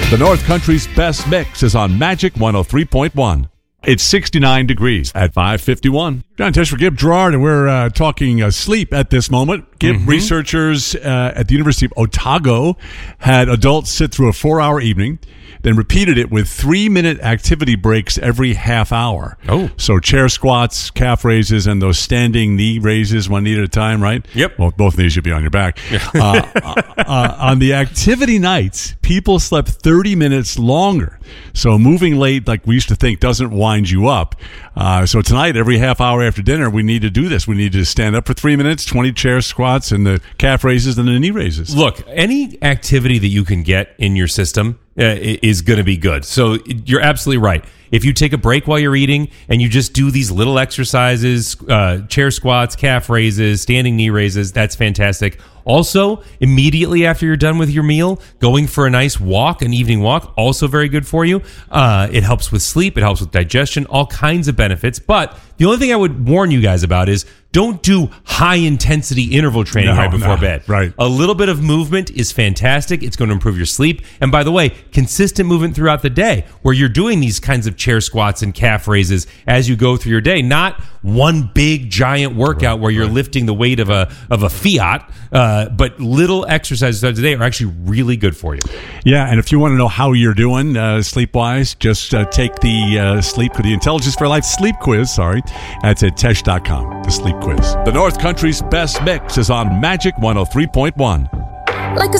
The North Country's best mix is on Magic 103.1. It's 69 degrees at 5:51. John Tesh, Gib Gerard, and we're talking sleep at this moment. Gib, researchers at the University of Otago had adults sit through a 4-hour evening, then repeated it with 3-minute activity breaks every half hour. Oh. So chair squats, calf raises, and those standing knee raises, one knee at a time, right? Yep. Well, both knees should be on your back. On the activity nights, people slept 30 minutes longer. So moving late, like we used to think, doesn't wind you up. So tonight, every half hour after dinner, we need to do this. We need to stand up for 3 minutes, 20 chair squats, and the calf raises and the knee raises. Look, any activity that you can get in your system is going to be good. So you're absolutely right. If you take a break while you're eating and you just do these little exercises, chair squats, calf raises, standing knee raises, that's fantastic. Also, immediately after you're done with your meal, going for a nice walk, an evening walk, also very good for you. It helps with sleep. It helps with digestion, all kinds of benefits. But the only thing I would warn you guys about is don't do high-intensity interval training right before bed. Right. A little bit of movement is fantastic. It's going to improve your sleep. And by the way, consistent movement throughout the day where you're doing these kinds of chair squats and calf raises as you go through your day, not one big giant workout where you're lifting the weight of a Fiat, but little exercises throughout the day are actually really good for you. Yeah, and if you want to know how you're doing sleep-wise, just take the Intelligence for Life sleep quiz. Sorry, that's at Tesh.com, the sleep quiz. The North Country's best mix is on Magic 103.1. Like a